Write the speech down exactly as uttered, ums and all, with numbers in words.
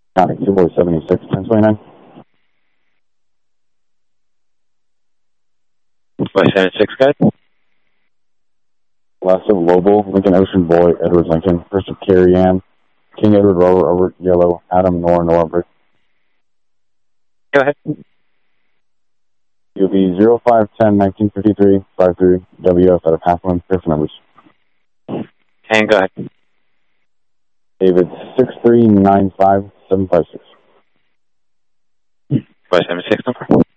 County two boy seventy-six, ten twenty-nine. Boy seventy-six, good. Last of Lobel, Lincoln Ocean Boy, Edward Lincoln. First of Carrie Ann, King Edward Rover, Robert Yellow, Adam Nor, Norbert. Go ahead. You'll be zero five ten nineteen fifty-three five three W F out of Halfland, fifth numbers. And go ahead. David six three nine five seven five six. Boy seventy-six number.